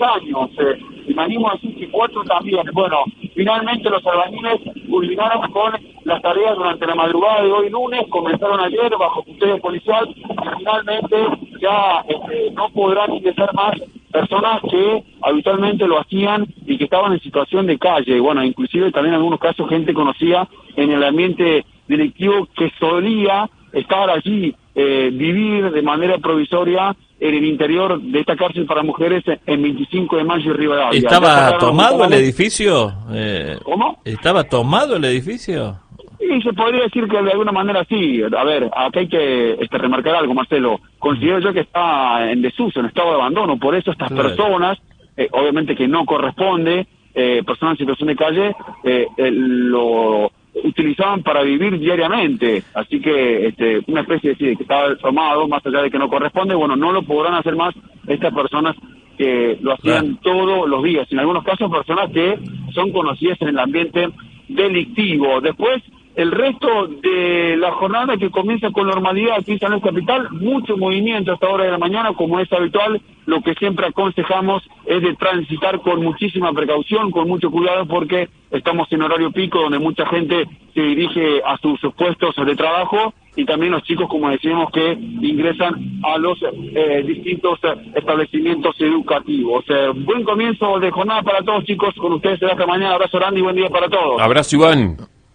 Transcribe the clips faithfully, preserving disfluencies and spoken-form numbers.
años. Eh, y me animo a decir que cuatro también. Bueno, finalmente los albañiles culminaron con las tareas durante la madrugada de hoy lunes, comenzaron ayer bajo custodia policial y finalmente ya este, no podrán ingresar más personas que habitualmente lo hacían y que estaban en situación de calle. Bueno, inclusive también en algunos casos gente conocida en el ambiente delictivo que solía estar allí, eh, vivir de manera provisoria en el interior de esta cárcel para mujeres en veinticinco de mayo y Rivadavia. ¿Estaba tomado el edificio? Eh, ¿Cómo? ¿Estaba tomado el edificio? Sí, se podría decir que de alguna manera sí. A ver, acá hay que este, remarcar algo, Marcelo. Considero yo que está en desuso, en estado de abandono. Por eso estas claro. personas, eh, obviamente que no corresponde, eh, personas en situación de calle, eh, eh, lo utilizaban para vivir diariamente. Así que este, una especie de sí, que estaba tomado, más allá de que no corresponde, bueno, no lo podrán hacer más estas personas que lo hacían claro. todos los días. En algunos casos, personas que son conocidas en el ambiente delictivo. Después, el resto de la jornada que comienza con normalidad aquí en San Luis Capital, mucho movimiento a esta hora de la mañana, como es habitual. Lo que siempre aconsejamos es de transitar con muchísima precaución, con mucho cuidado, porque estamos en horario pico, donde mucha gente se dirige a sus puestos de trabajo, y también los chicos, como decíamos, que ingresan a los eh, distintos establecimientos educativos. Eh, buen comienzo de jornada para todos, chicos. Con ustedes será hasta mañana. Abrazo grande y buen día para todos. Abrazo, Iván.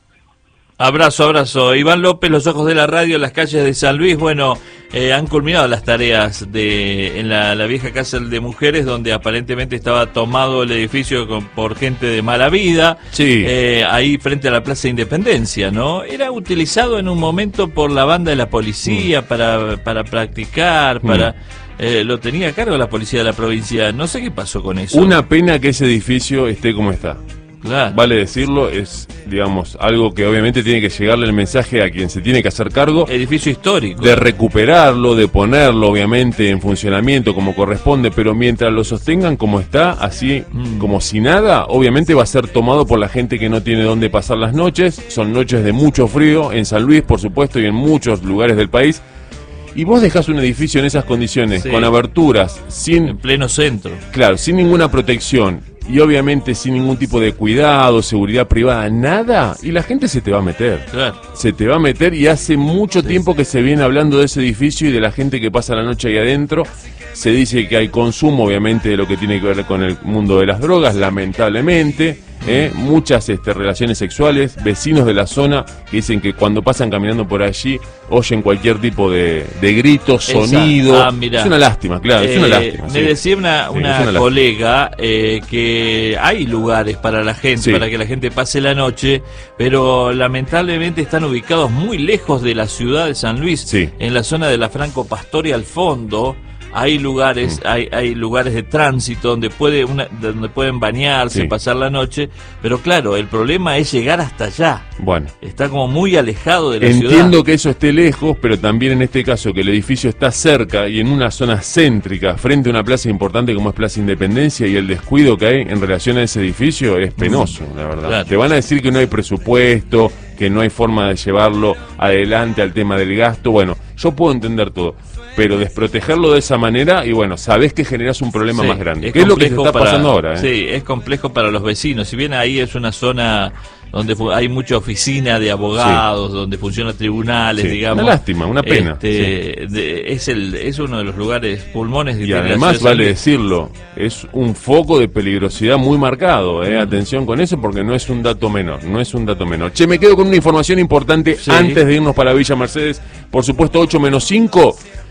Abrazo, abrazo. Iván López, Los Ojos de la Radio, en las calles de San Luis. Bueno, eh, han culminado las tareas de en la, la vieja cárcel de mujeres, donde aparentemente estaba tomado el edificio con, por gente de mala vida. Sí. Eh, ahí frente a la Plaza Independencia, ¿no? Era utilizado en un momento por la banda de la policía mm. para, para practicar, mm. para... Eh, lo tenía a cargo la policía de la provincia. No sé qué pasó con eso. Una pena que ese edificio esté como está. Claro. Vale decirlo, es, digamos, algo que obviamente tiene que llegarle el mensaje a quien se tiene que hacer cargo. Edificio histórico. De recuperarlo, de ponerlo, obviamente, en funcionamiento como corresponde, pero mientras lo sostengan como está, así mm. como si nada, obviamente va a ser tomado por la gente que no tiene dónde pasar las noches. Son noches de mucho frío, en San Luis, por supuesto, y en muchos lugares del país. Y vos dejás un edificio en esas condiciones, sí. con aberturas, sin... En pleno centro. Claro, sin ninguna protección. Y obviamente sin ningún tipo de cuidado, seguridad privada, nada, y la gente se te va a meter. Claro. Se te va a meter, y hace mucho sí, tiempo sí. que se viene hablando de ese edificio y de la gente que pasa la noche ahí adentro. Se dice que hay consumo, obviamente, de lo que tiene que ver con el mundo de las drogas, lamentablemente. ¿eh? Muchas este, relaciones sexuales, vecinos de la zona que dicen que cuando pasan caminando por allí oyen cualquier tipo de, de grito, sonido. Ah, es una lástima, claro, eh, es una lástima. Me sí. decía una, sí, una, una colega eh, que hay lugares para la gente, sí. para que la gente pase la noche, pero lamentablemente están ubicados muy lejos de la ciudad de San Luis, sí. en la zona de la Franco Pastori al fondo. Hay lugares, mm. hay, hay lugares de tránsito donde puede una, donde pueden bañarse, sí. pasar la noche, pero claro, el problema es llegar hasta allá. Bueno, está como muy alejado de la entiendo ciudad. Entiendo que eso esté lejos, pero también en este caso que el edificio está cerca y en una zona céntrica, frente a una plaza importante como es Plaza Independencia, y el descuido que hay en relación a ese edificio es penoso, mm. la verdad. Claro. Te van a decir que no hay presupuesto, que no hay forma de llevarlo adelante al tema del gasto. Bueno, yo puedo entender todo, pero desprotegerlo de esa manera, y bueno, sabés que generás un problema sí, más grande. ¿Qué es lo que está para, pasando ahora? ¿eh? Sí, es complejo para los vecinos. Si bien ahí es una zona donde hay mucha oficina de abogados, sí. donde funcionan tribunales, sí. digamos. Una lástima, una pena. Este, sí. de, es el es uno de los lugares pulmones. Y además, vale decirlo, es un foco de peligrosidad muy marcado. ¿eh? Mm. Atención con eso, porque no es un dato menor, no es un dato menor. Che, me quedo con una información importante sí. antes de irnos para Villa Mercedes. Por supuesto, ocho menos cinco.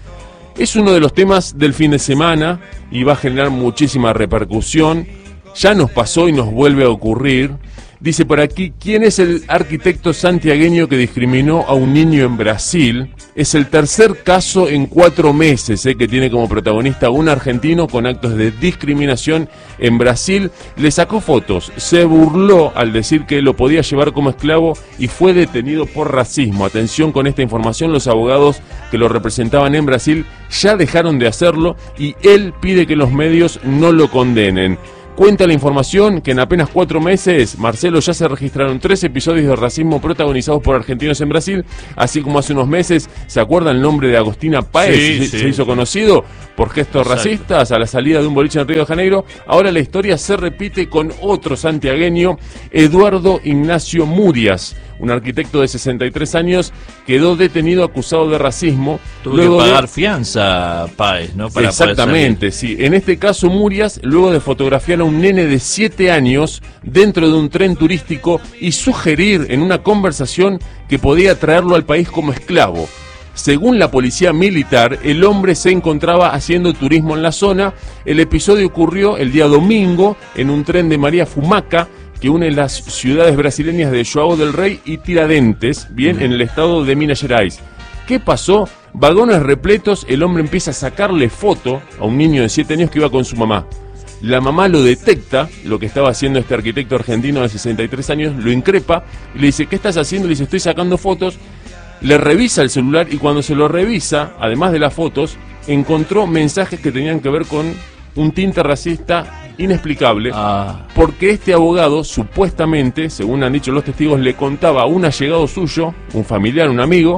Es uno de los temas del fin de semana y va a generar muchísima repercusión. Ya nos pasó y nos vuelve a ocurrir. Dice por aquí, ¿quién es el arquitecto santiagueño que discriminó a un niño en Brasil? Es el tercer caso en cuatro meses eh, que tiene como protagonista un argentino con actos de discriminación en Brasil. Le sacó fotos, se burló al decir que lo podía llevar como esclavo y fue detenido por racismo. Atención con esta información, los abogados que lo representaban en Brasil ya dejaron de hacerlo y él pide que los medios no lo condenen. Cuenta la información que en apenas cuatro meses, Marcelo, ya se registraron tres episodios de racismo protagonizados por argentinos en Brasil, así como hace unos meses, ¿se acuerdan el nombre de Agostina Páez? Sí, se, sí. se hizo conocido por gestos Exacto. racistas a la salida de un boliche en Río de Janeiro. Ahora la historia se repite con otro santiagueño, Eduardo Ignacio Murias, un arquitecto de sesenta y tres años, quedó detenido acusado de racismo. Tuvo luego que pagar de... fianza, Páez, ¿no? Para Exactamente, sí. En este caso, Murias, luego de fotografiar a un nene de siete años dentro de un tren turístico y sugerir en una conversación que podía traerlo al país como esclavo. Según la policía militar, el hombre se encontraba haciendo turismo en la zona. El episodio ocurrió el día domingo en un tren de María Fumaca, que une las ciudades brasileñas de João del Rei y Tiradentes, bien, en el estado de Minas Gerais. ¿Qué pasó? Vagones repletos, el hombre empieza a sacarle foto a un niño de siete años que iba con su mamá. La mamá lo detecta, lo que estaba haciendo este arquitecto argentino de sesenta y tres años, lo increpa y le dice, ¿qué estás haciendo? Le dice, estoy sacando fotos. Le revisa el celular y cuando se lo revisa, además de las fotos, encontró mensajes que tenían que ver con un tinte racista inexplicable, ah. porque este abogado, supuestamente, según han dicho los testigos, le contaba a un allegado suyo, un familiar, un amigo,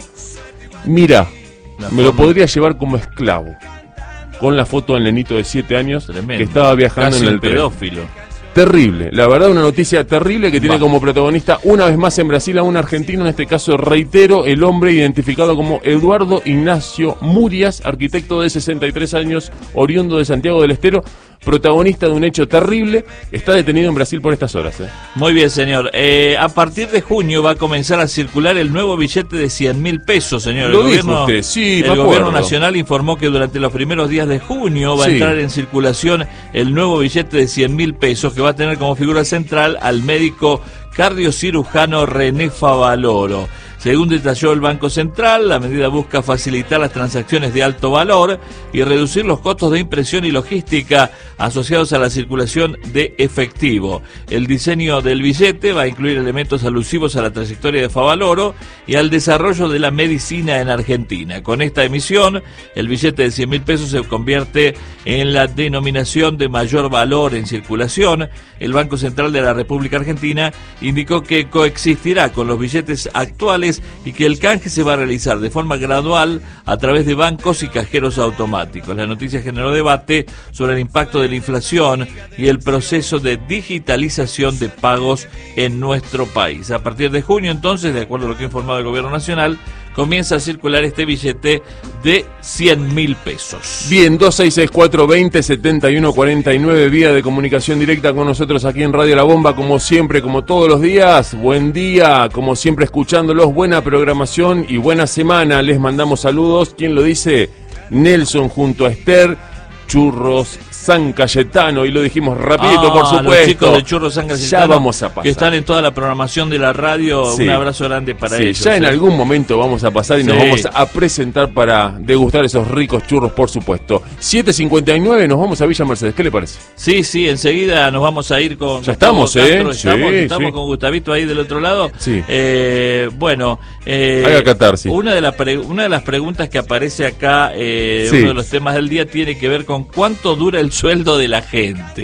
mira, la me forma. Lo podría llevar como esclavo, con la foto del nenito de siete años, tremendo, que estaba viajando casi en el pedófilo. Tren. Terrible, la verdad una noticia terrible que tiene bah. como protagonista una vez más en Brasil a un argentino, en este caso reitero, el hombre identificado como Eduardo Ignacio Murias, arquitecto de sesenta y tres años, oriundo de Santiago del Estero, protagonista de un hecho terrible, está detenido en Brasil por estas horas. ¿eh? Muy bien, señor. Eh, a partir de junio va a comenzar a circular el nuevo billete de cien mil pesos, señor. Lo el dijo gobierno, usted, sí, El gobierno nacional informó que durante los primeros días de junio va sí. a entrar en circulación el nuevo billete de cien mil pesos, que va a tener como figura central al médico cardiocirujano René Favaloro. Según detalló el Banco Central, la medida busca facilitar las transacciones de alto valor y reducir los costos de impresión y logística asociados a la circulación de efectivo. El diseño del billete va a incluir elementos alusivos a la trayectoria de Favaloro y al desarrollo de la medicina en Argentina. Con esta emisión, el billete de cien mil pesos se convierte en la denominación de mayor valor en circulación. El Banco Central de la República Argentina indicó que coexistirá con los billetes actuales y que el canje se va a realizar de forma gradual a través de bancos y cajeros automáticos. La noticia generó debate sobre el impacto de la inflación y el proceso de digitalización de pagos en nuestro país. A partir de junio, entonces, de acuerdo a lo que ha informado el Gobierno Nacional, comienza a circular este billete de cien mil pesos. Bien, dos seis seis cuatro, veinte, setenta y uno cuarenta y nueve, vía de comunicación directa con nosotros aquí en Radio La Bomba, como siempre, como todos los días. Buen día, como siempre, escuchándolos, buena programación y buena semana. Les mandamos saludos. ¿Quién lo dice? Nelson junto a Esther, Churros San Cayetano, y lo dijimos rapidito, ah, por supuesto. Los chicos de Churros San Cayetano, ya vamos a pasar, que están en toda la programación de la radio, sí. Un abrazo grande para sí, ellos. Ya ¿sí? En algún momento vamos a pasar y sí. Nos vamos a presentar para degustar esos ricos churros, por supuesto. siete cincuenta y nueve, nos vamos a Villa Mercedes, ¿qué le parece? Sí, sí, enseguida nos vamos a ir con... Ya estamos, Castro, ¿eh? Estamos, sí, estamos sí. con Gustavito ahí del otro lado. Sí. Eh, bueno, eh, haga catarsis. Una de, la pre- una de las preguntas que aparece acá, eh, sí. uno de los temas del día, tiene que ver con cuánto dura el sueldo de la gente.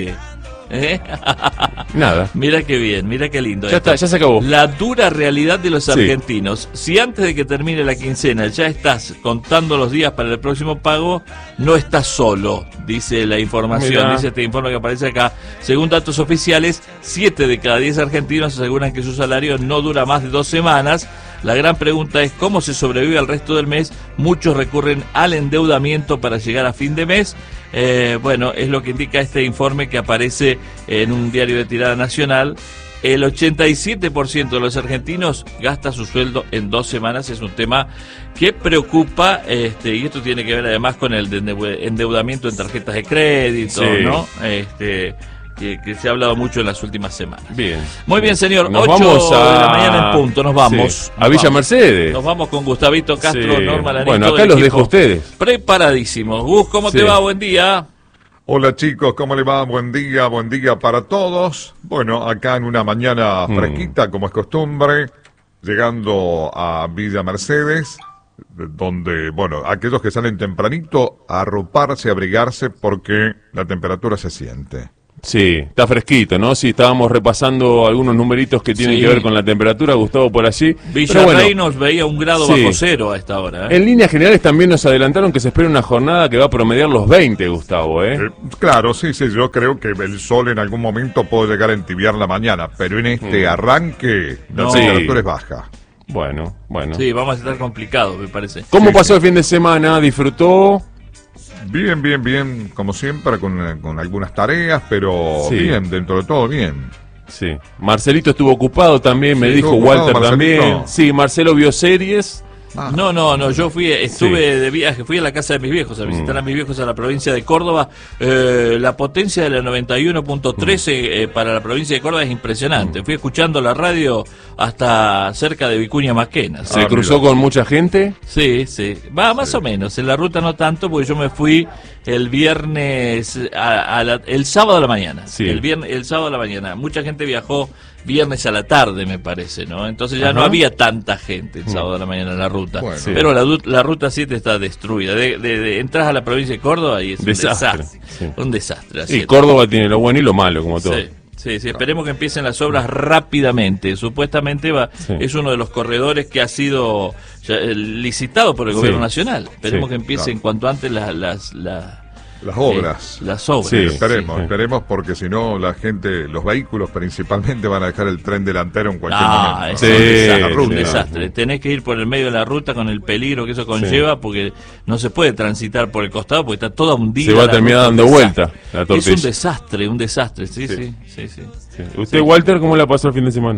¿Eh? Nada. Mira qué bien, mira qué lindo. Ya esto. está, ya se acabó. La dura realidad de los sí. argentinos. Si antes de que termine la quincena ya estás contando los días para el próximo pago, no estás solo, dice la información, Mirá. dice este informe que aparece acá. Según datos oficiales, siete de cada diez argentinos aseguran que su salario no dura más de dos semanas. La gran pregunta es cómo se sobrevive al resto del mes. Muchos recurren al endeudamiento para llegar a fin de mes. Eh, bueno, es lo que indica este informe que aparece en un diario de tirada nacional. El ochenta y siete por ciento de los argentinos gasta su sueldo en dos semanas. Es un tema que preocupa, este, y esto tiene que ver además con el endeudamiento en tarjetas de crédito, sí. ¿no? Este... Que, que se ha hablado mucho en las últimas semanas. Bien. Muy bien, señor. Nos ocho vamos a... de la mañana en punto. Nos vamos. Sí. Nos a Villa vamos. Mercedes. Nos vamos con Gustavito Castro, sí. Norma Lanito. Bueno, acá los equipo. dejo a ustedes. Preparadísimos. Gus, ¿cómo sí. te va? Buen día. Hola chicos, ¿cómo le va? Buen día, buen día para todos. Bueno, acá en una mañana mm. fresquita, como es costumbre, llegando a Villa Mercedes, donde, bueno, aquellos que salen tempranito, a arroparse, a abrigarse, porque la temperatura se siente. Sí, está fresquito, ¿no? Sí, estábamos repasando algunos numeritos que tienen Sí. que ver con la temperatura, Gustavo, por allí. Villa Pero bueno, Rey nos veía un grado sí. bajo cero a esta hora. ¿eh? En líneas generales también nos adelantaron que se espera una jornada que va a promediar los veinte, Gustavo, ¿eh? Eh, claro, sí, sí, yo creo que el sol en algún momento puede llegar a entibiar la mañana, pero en este Mm. arranque la No. temperatura Sí. es baja. Bueno, bueno. Sí, vamos a estar complicados, me parece. ¿Cómo Sí, pasó el fin de semana? ¿Disfrutó? Bien, bien, bien, como siempre, con, con algunas tareas, pero Sí. bien, dentro de todo bien. Sí. Marcelito estuvo ocupado también, me Sí, dijo estuvo ocupado, Walter Marcelito. también. Sí, Marcelo vio series. Ah. No, no, no, yo fui, estuve Sí. de viaje, fui a la casa de mis viejos, a visitar Mm. a mis viejos a la provincia de Córdoba. Eh, la potencia de la noventa y uno punto trece eh, para la provincia de Córdoba es impresionante. Mm. Fui escuchando la radio hasta cerca de Vicuña Maquena. ¿Se Ah, cruzó mira. con mucha gente? Sí, sí, va más o menos, en la ruta no tanto, porque yo me fui el viernes, a, a la- el sábado a la mañana, Sí. el viernes, el sábado a la mañana. Mucha gente viajó viernes a la tarde, me parece, ¿no? Entonces ya Ajá. no había tanta gente el sábado a la mañana en la ruta. Bueno. Sí. Pero la, du- la ruta siete está destruida. De, de- de- entras a la provincia de Córdoba y es un Desastre, desastre. sí. Un desastre. la Y siete. Córdoba tiene lo bueno y lo malo, como todo. Sí, sí, sí, esperemos que empiecen las obras rápidamente. Supuestamente va, Sí. es uno de los corredores que ha sido ya, eh, licitado por el Sí. gobierno nacional. Esperemos Sí, que empiecen claro. cuanto antes las las, las, Las obras. eh, las obras. Sí, esperemos, sí. esperemos, porque si no, la gente, los vehículos principalmente van a dejar el tren delantero en cualquier Ah, momento. es Sí, un desastre, La un ruta. desastre. Tenés que ir por el medio de la ruta con el peligro que eso conlleva, porque no se puede transitar por el costado porque está toda hundida. Se va a la terminar ruta, dando un vuelta desastre. la Es tortilla. un desastre, un desastre, sí, Sí. sí, sí, sí. Sí. ¿Usted, Walter, cómo la pasó el fin de semana?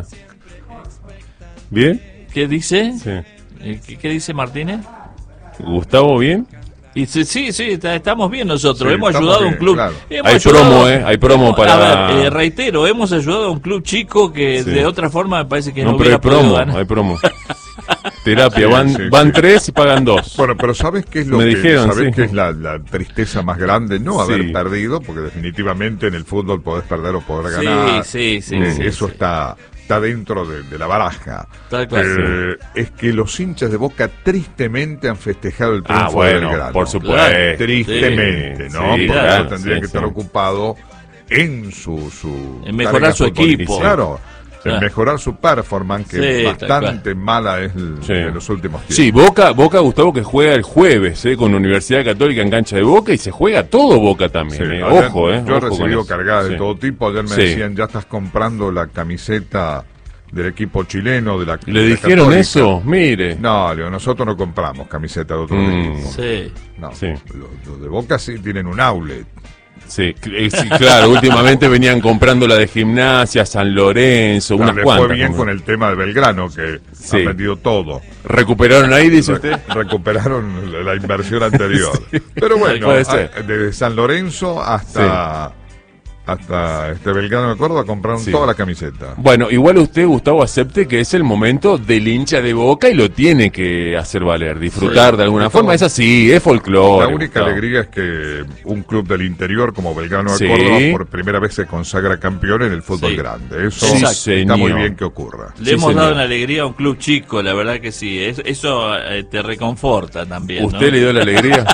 ¿Bien? ¿Qué dice? Sí. Eh, ¿Qué, qué dice Martínez? ¿Gustavo bien? Y sí, sí, sí, está- estamos bien nosotros. Sí, hemos estamos ayudado a un bien, club. claro. Hemos Hay ayudado- promo, ¿eh? Hay promo hemos- para- A ver, eh, reitero, hemos ayudado a un club chico que Sí. de otra forma me parece que no, No, pero hubiera hay promo, podido ganar. hay promo. Terapia, Sí, van, sí, van sí. tres y pagan dos. Bueno, pero ¿sabes qué es lo Me que dijeron, sabes sí. qué es la, la tristeza más grande? No haber Sí. perdido, porque definitivamente en el fútbol podés perder o poder Sí, ganar. sí, sí, Eh, sí, eso sí. está está dentro de, de la baraja. Está claro. Eh, es que los hinchas de Boca tristemente han festejado el triunfo Ah, bueno, de Belgrano. por supuesto. Claro. Tristemente, Sí, ¿no? sí, Porque claro, eso tendría sí, que estar sí. ocupado en su, su En mejorar carga su futbolística. equipo. Claro, en Claro. mejorar su performance, que Sí, bastante mala es el- Sí. en los últimos tiempos. Sí, Boca, Boca, Gustavo, que juega el jueves eh, con Universidad Católica en cancha de Boca y se juega todo Boca también. Sí, eh. ayer Ojo, eh. Yo he ojo con recibido eso. cargadas de Sí. todo tipo. Ayer me Sí. decían, ya estás comprando la camiseta del equipo chileno, de la ¿Le de la dijeron Católica. eso? Mire. No, Leo, nosotros no compramos camiseta de otro Mm. equipo. Sí. No, Sí. los, los de Boca sí tienen un outlet. Sí, cl- eh, sí, claro, últimamente venían comprando la de Gimnasia, San Lorenzo, No, unas le cuantas. fue bien como- con el tema de Belgrano, que Sí. han vendido todo. ¿Recuperaron ahí, dice usted? Re- recuperaron la, la inversión anterior. Pero bueno, Puede ser. a- desde San Lorenzo hasta, hasta este Belgrano de Córdoba compraron Sí. toda la camiseta. Bueno, igual usted, Gustavo, acepte que es el momento del hincha de Boca y lo tiene que hacer valer, disfrutar Sí. de alguna Gustavo, forma. Es así, es folclore. La única Gustavo. alegría es que un club del interior como Belgrano de Sí. Córdoba por primera vez se consagra campeón en el fútbol Sí. grande. Eso Sí, está muy señor. bien que ocurra. Le Sí, hemos señor. dado una alegría a un club chico, la verdad que sí. Es- eso eh, te reconforta también. ¿no? ¿Usted le dio la alegría?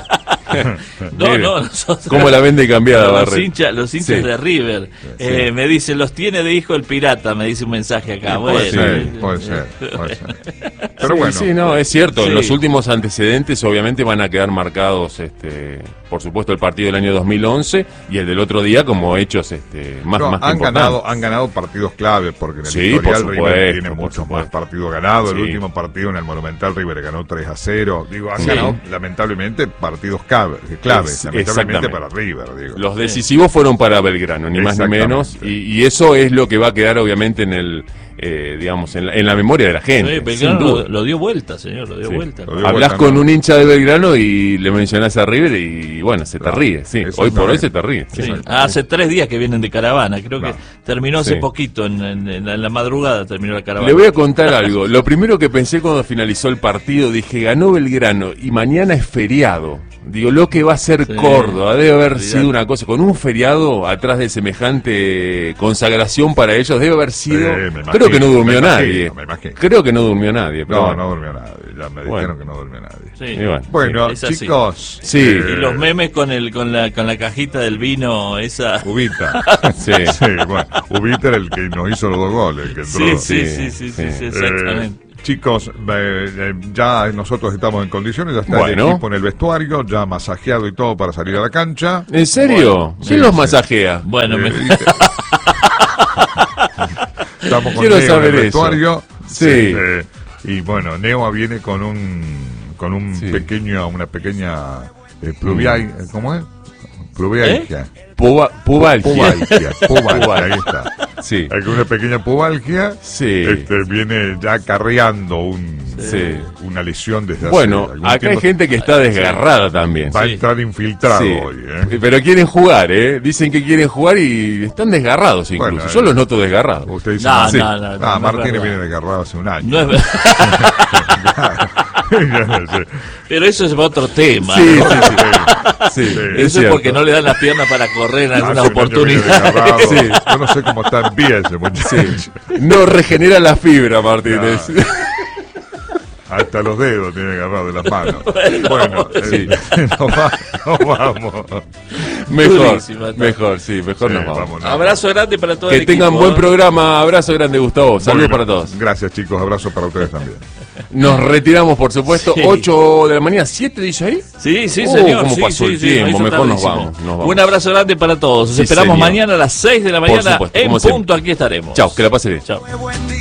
No, Mire, no, nosotros. ¿Cómo la vende cambiada, los Barret? hinchas, los hinchas Sí. de River eh, me dicen, los tiene de hijo el pirata, me dice un mensaje acá. puede Bueno, ser, eh, puede ser, puede ser. Pero Sí, bueno, sí, no, es cierto. Sí. Los últimos antecedentes obviamente van a quedar marcados, este, por supuesto, el partido del año dos mil once y el del otro día como hechos este, más, no, más que han importantes. ganado, han ganado partidos clave porque en el Sí, historial por River supuesto, tiene por muchos más supuesto. partidos ganados. Sí. El último partido en el Monumental River ganó tres a cero. Digo, han Sí. ganado lamentablemente partidos clave, claves, Es- lamentablemente exactamente. para River. Digo. Los decisivos fueron para Belgrano, ni más ni menos, Exactamente. y, y eso es lo que va a quedar obviamente en el, eh, digamos, en la, en la memoria de la gente. sí, sin Belgrano duda. lo, lo dio vuelta, señor, lo dio Sí. vuelta. Lo dio Hablas vuelta, con ¿no? un hincha de Belgrano y le mencionás a River y bueno, se te Claro, ríe, sí. Hoy exactamente. por hoy se te ríe. Sí. sí. Ah, hace tres días que vienen de caravana, creo Claro. que terminó hace Sí. poquito, en, en- en la, en la madrugada terminó la caravana. Le voy a contar algo. Lo primero que pensé cuando finalizó el partido, dije, ganó Belgrano y mañana es feriado. Digo, lo que va a ser Sí. Córdoba debe haber Olvidate. sido una cosa, con un feriado atrás de semejante consagración para ellos, debe haber sido... Sí, me imagino, creo que no durmió me imagino, nadie. me imagino. Creo que no durmió nadie. Pero No, bueno. no durmió nadie. Ya me Bueno. dijeron que no durmió nadie. Sí. Y bueno. Bueno, Es así. chicos. Sí. Y los memes con el con la con la cajita del vino, esa. Ubita. Sí. Sí, bueno, Ubita era el que nos hizo los dos goles. El que entró. Sí, sí, Sí, sí, sí, sí, sí. sí, Eh, exactamente. chicos, eh, eh, ya nosotros estamos en condiciones, ya está Bueno. el equipo en el vestuario, ya masajeado y todo para salir a la cancha. ¿En serio? Sí, ¿Quién los sí. masajea? Bueno, me... Eh, Estamos con Quiero Neo saber en el eso. vestuario. Sí. Eh, y bueno, Neo viene con un con un Sí. pequeño, una pequeña eh, pluvial, ¿cómo es? Pluvialgia. Puba, pubalgia. Pubalgia, pubalgia, ahí está. Sí. Hay una pequeña pubalgia. Sí. Este, viene ya acarreando un, Sí. una lesión desde Bueno, hace algún acá hay tiempo. gente que está desgarrada también. Va a Sí. entrar infiltrado Sí. hoy, ¿eh? Pero quieren jugar, ¿eh? Dicen que quieren jugar y están desgarrados incluso. Bueno, Yo eh. los noto desgarrados. Usted dice, No, sí. no, no, no, Ah, no es Martínez verdad. viene desgarrado hace un año. No es verdad. Pero eso es otro tema. Sí, ¿no? sí, sí. Sí, Sí. es Eso es cierto. porque no le dan las piernas para correr en Hace algunas un año viene oportunidades. desgarrado. Sí. Yo no sé cómo está en pie ese muchacho. No regenera la fibra, Martínez. Claro. Hasta los dedos tiene agarrado de las manos. Bueno, Sí. eh, nos, va- nos vamos. Mejor, Durísima está. mejor, sí, mejor Sí, nos vamos. vámonos. Abrazo grande para todo Que el equipo. tengan buen ¿eh? programa. Abrazo grande, Gustavo. Saludos Bueno, para todos. Gracias, chicos. Abrazo para ustedes también. Nos retiramos, por supuesto. Sí. ocho de la mañana. ¿siete dice ahí? Sí, sí, Oh, señor. cómo sí, pasó sí, el sí, tiempo. hizo Mejor nos tardísimo. vamos, nos vamos. Un abrazo grande para todos. Nos Sí, esperamos señor. mañana a las seis de la Por mañana supuesto, en como punto. siempre. Aquí estaremos. Chao, que la pase bien. Chao. Buen día.